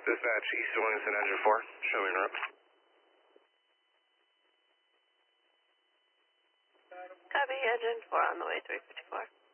Dispatch, East Williamson, engine 4, show me en route. Copy, engine 4 on the way, 354.